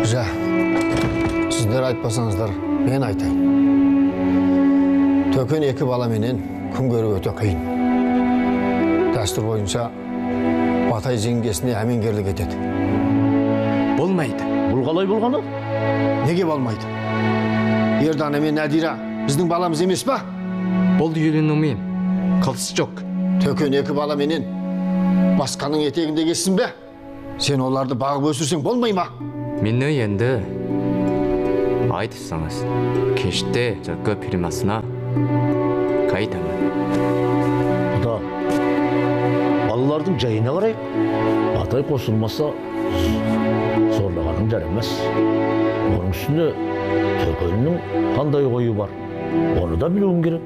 Қожа, сіздер айтпасаңыздар, мен айтайын. Төкен екі баламенен күн көру өте қиын. Дәстүр бойынша Батай жеңгесіне әмеңгерлік етеді. Болмайды. Бұл қалай болғаны? Неге болмайды? Ердана мен Надира біздің баламыз емес па? Болды үйленумен. Қалысы жоқ. Төкен екі баламенен басқаның етегінде кессін бе? Сен оларды бағып өсірсең болмай ма? Мені енді айтыпсаңыз, кеште жылқы фирмасына қайтамын. Құда, балалардың жайына қарайық. Батай қосылмаса, сорлағаның жарамас. Оның үстіне Төкеннің қандай ойы бар, оны да білуің керек.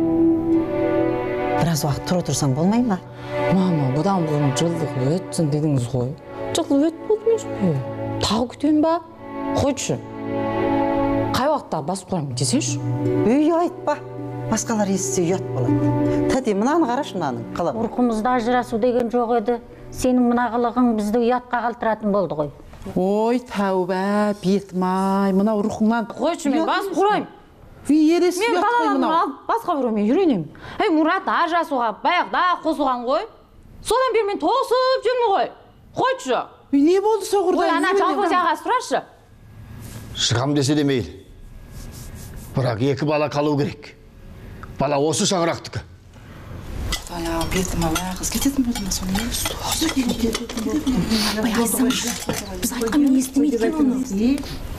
Біраз уақыт тұра тұрсаң болмай ма? Мама, бұдан бұрын жылдық өтсін дедіңіз ғой. Жылдық өт болды емес пе? Тағы күтем ба? Қойшы. Қай уақытта басып қойым десеңші? Үй айтпа. Басқалар естісе ұят болады. Тәте, мынаны қарашы, мынаның қылып. Ұрқымызда ажырасу деген жоқ еді. Сенің мына қылығың бізді ұятқа қалтыратын болды ғой. Ой, тәуба, бетмай, мына рухыңнан. Қойшы, мен басып құрайым. Елесі Мен ұят қой балаларымды мынау. алып басқа біреумен үйренемін. Мұрат ажырасуға баяғыда қосылған ғой. Содан бері мен тосып жүрмін ғой. Қойшы. Не болды соғырда? Ой, ана жалпозияға сұрашы. Шығам десе де мейлі. Бірақ екі бала қалу керек. Бала осы шаңырақтікі. Құдая, бетім ала, қыз кететін болды ма соны Біз айтқан мен естімейді екен оны.